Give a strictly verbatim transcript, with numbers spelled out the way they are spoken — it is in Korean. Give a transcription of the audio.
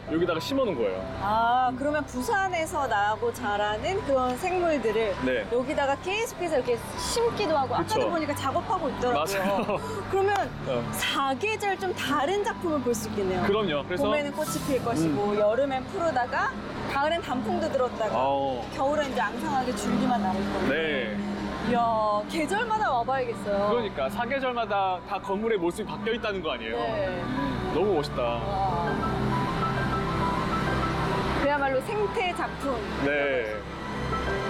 여기다가 심어놓은 거예요. 아, 그러면 부산에서 나고 자라는 그런 생물들을 네. 여기다가 계속해서 이렇게 심기도 하고 그쵸. 아까도 보니까 작업하고 있더라고요. 맞아요. 그러면 어. 사계절 좀 다른 작품을 볼 수 있겠네요. 그럼요. 그래서 봄에는 꽃이 필 것이고 여름엔 푸르다가 가을엔 단풍도 들었다가 아우. 겨울엔 이제 앙상하게 줄기만 남을 거고. 네. 이야, 계절마다 와봐야겠어요. 그러니까 사계절마다 다 건물의 모습이 바뀌어 있다는 거 아니에요? 네. 너무 멋있다. 와. 그야말로 생태 작품. 네.